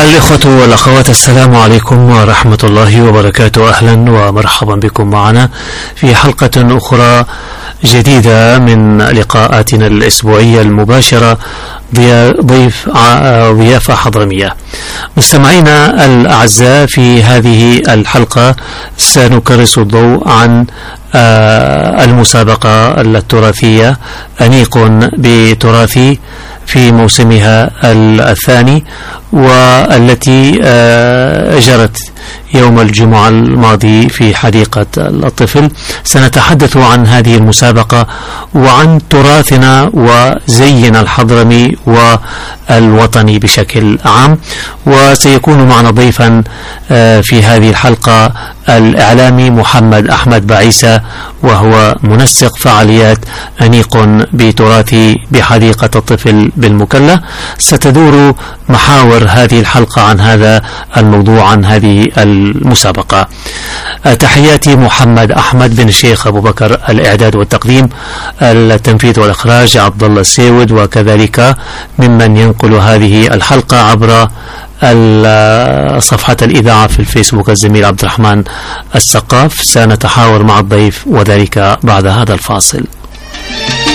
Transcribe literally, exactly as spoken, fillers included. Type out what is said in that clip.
الإخوة والأخوات، السلام عليكم ورحمة الله وبركاته. أهلا ومرحبا بكم معنا في حلقة أخرى جديدة من لقاءاتنا الأسبوعية المباشرة ضيف ضيافة حضرمية. مستمعينا الأعزاء، في هذه الحلقة سنكرس الضوء عن المسابقة التراثية أنيق بتراثي في موسمها الثاني، والتي جرت يوم الجمعة الماضي في حديقة الطفل. سنتحدث عن هذه المسابقة وعن تراثنا وزينا الحضرمي والوطني بشكل عام. وسيكون معنا ضيفا في هذه الحلقة الإعلامي محمد أحمد بعيسى، وهو منسق فعاليات أنيق بتراثي بحديقة الطفل بالمكلا. ستدور محاور هذه الحلقة عن هذا الموضوع، عن هذه المسابقة. تحياتي محمد أحمد بن الشيخ أبو بكر، الإعداد والتقديم، التنفيذ والإخراج عبد الله السيود، وكذلك ممن ينقل هذه الحلقة عبر صفحة الإذاعة في الفيسبوك الزميل عبد الرحمن السقاف. سنتحاور مع الضيف وذلك بعد هذا الفاصل.